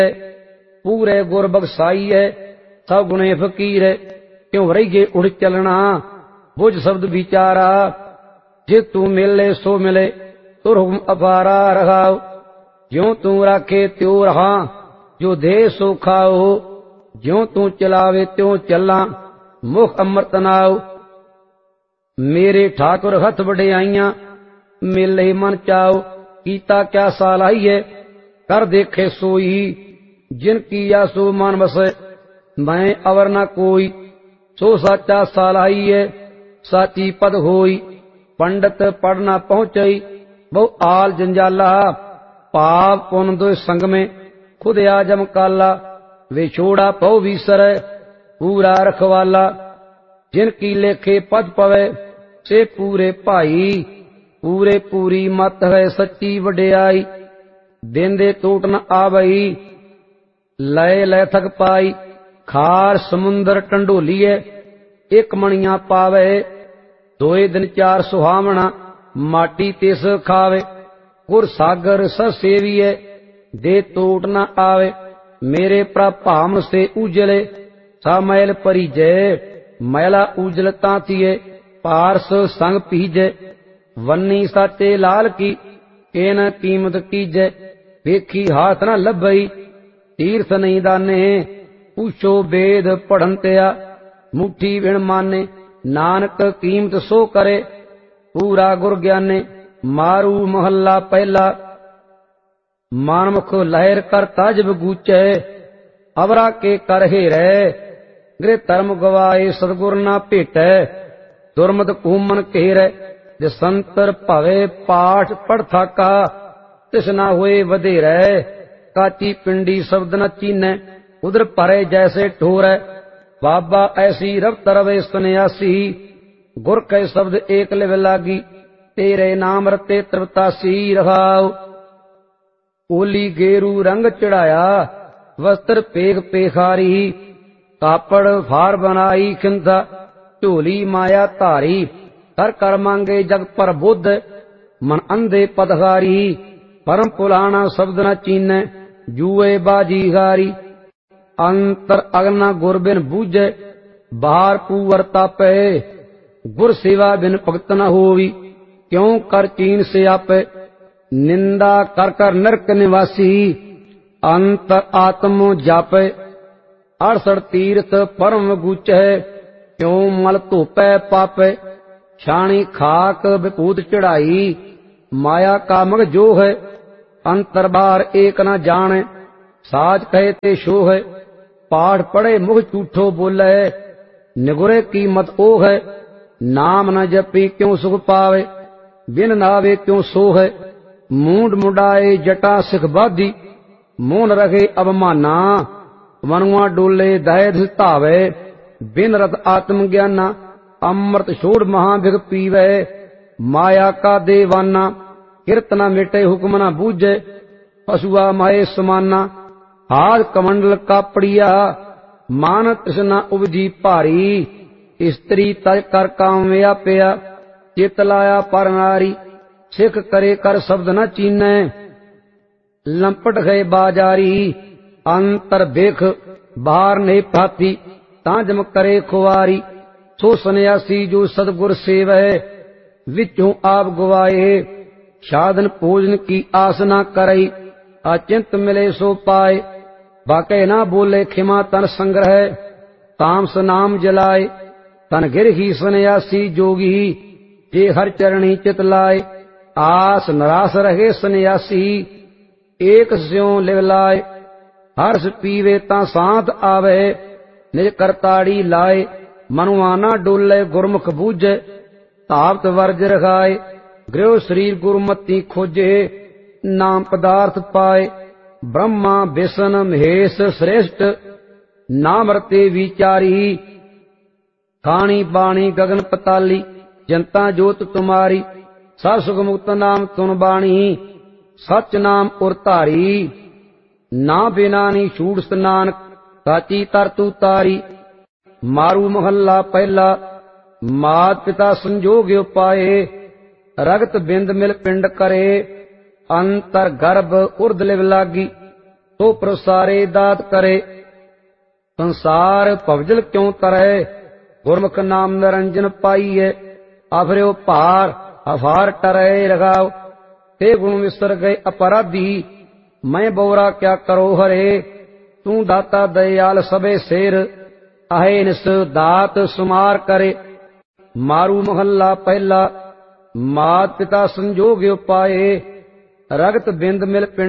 पूरे गुर बख्साई है सब गुणे फकीर है। क्यों रहिए उड़ चलना बुझ शब्द विचारा, जे तू मिले सो मिले तुर हुक्म अपारा रखाओ। ज्यों तू राखे त्यों रहा जो दे सो खाओ, ज्यों तू चलावे त्यों चला मुख अमृत नाओ। मेरे ठाकुर हथ वडियाइयां मिले मन चाओ, कीता क्या सालाई है कर देखे सोई, जिन किया सो मन बसे मैं अवर न कोई। सो साचा सालाई है साची पद होई, पंडित पढ़ न पहुंचई बहु आल जंजाला। पाप पुन दो संग में खुद आजम काला, विछोड़ा पौ विसर पूरा रखवाला। जिनकी लेखे पद पवे से पूरे भाई, पूरे पूरी मत है सच्ची वडियाई। देंदे टूट न आवई लय लय थक पाई, खार समुंदर टंडोलीए एक मणिया पावे। दोए दिन चार सुहावना माटी तिस खावे, गुर सागर स सेविए दे टूट न आवे। मेरे प्रभाम से उजले सा मैल परिजय, मैला उजलता थिए पारस संग पीजे। वन्नी साचे लाल की केन कीमत कीजे, वेखी हाथ न लभई तीर्थ नहीं दाने। पूछो वेद पढ़न त्या मुठी विण माने, नानक कीमत सो करे पूरा गुर ज्ञाने। मारू महला पहला मानमुख लहर कर ताजब गूचे, अवरा के कर हेरै गृह धर्म गवाए सतगुर ना भेटै। दुर्मत कूमन घेरै जसंतर भवे पाठ पढ़ थाका, तिस ना होए वधेरै। काची पिंडी शब्द न चीनै उधर परे जैसे ठोरै, बाबा ऐसी रफ्त रवे सन्यासी। गुर कै शब्द एक लिव लागी, तेरे नाम रते त्रिपतासी रहाओ। ओली गेरू रंग चढ़ाया वस्त्र पेख पेखारी, कापड़ फार बनाई खिंदा झोली माया धारी। कर कर मांगे जग पर बुद्ध मन अंधे पदहारी, परम पुलाना शब्द न चीनै जुए बाजी हारी। अंतर अगना गुर बिन बूझे बाहर पूवर तापे, गुर सेवा बिन भगत न होवी क्यों कर चीन से आपे। निंदा कर कर नरक निवासी अंतर आत्म जापे, अड़सठ तीर्थ परम गुचै क्यों मल धोपै पापे। छाणी खाक विभूत चढ़ाई माया का मग जो है, अंतर बार एक न जाने साज कहे ते शो है। पाठ पढ़े मुख झूठो बोले निगुरे की मत ओ है। नाम न जपी क्यों सुख पावे बिन नावे क्यों सो है। मूंड मुंडाए जटा सिख बाधी मोन रखे अवमाना, मनुआ डोले दय धावे बिन रत आत्म ज्ञाना। अमृत छोड़ महाभिग पीवे माया का देवाना, कीर्तना मिटे हुक्म न बूझे पशुआ माए समाना। हाथ कमंडल कापड़िया मान तृष्णा उपजी भारी, स्त्री तज कर काम व्यापया चित लाया पर नारी। सिख करे कर शब्द न चीनै लंपट गए बाजारी, अंतर बेख बाहर नहीं पाती तांजम करे खुआरी। सो सन्यासी जो सतगुर सेवै विचों आप गवाए, साधन भोजन की आस न करई अचिंत मिले सो पाए। बाके ना बोले खिमा तन संग्रह तामस नाम जलाए। तन गिर ही सन्यासी जोगी जे हर चरणी चित लाए। आस नरास रहे सन्यासी एक स्यों लिव लाए। हर्ष पीवे ता सांत आवे निज करताड़ी लाए। मनुआना डोले गुरमुख बूझे तावत वर्ज रखाए। गृह शरीर गुरमति खोजे नाम पदार्थ पाए। ब्रह्मा विष्णु महेश श्रेष्ठ नाम रते विचारी। खाणी बाणी गगन पताली जनता जोत तुम्हारी। सब सुख मुक्त नाम तुन बाणी सच नाम उर धारी। ना बिनानी छूट नानक साची तरतू तारी। मारू महला पहला मात पिता संजोग्यो पाए। रगत बिंद मिल पिंड करे अंतर गर्भ उर्द लिव लागी। ਸੋ ਪ੍ਰਸਾਰੇ ਦਾਤ ਕਰੇ। ਸੰਸਾਰ ਭਵਜਲ ਕਿਉ ਤਰੈ, ਗੁਰਮੁਖ ਨਾਮ ਨਿਰੰਜਨ ਪਾਈਐ। ਆਫਰਿਓ ਭਾਰ ਅਫਾਰ ਟਰੈ ਰਗਾਉ, ਤੇ ਗੁਣ ਵਿਸਰ ਗਏ ਅਪਰਾਧੀ। ਮੈਂ ਬੋਰਾ ਕਿਆ ਕਰੋ ਹਰੇ, ਤੂੰ ਦਾਤਾ ਦਇਆਲ ਸਭੇ ਸਿਰ। ਆਹੇ ਨਿਸ ਦਾਤ ਸੁਮਾਰ ਕਰੇ। ਮਾਰੂ ਮਹੱਲਾ ਪਹਿਲਾ। ਮਾਤ ਪਿਤਾ ਸੰਜੋਗਿ ਉਪਾਏ, ਰਗਤ ਬਿੰਦ ਮਿਲ ਪਿੰਡ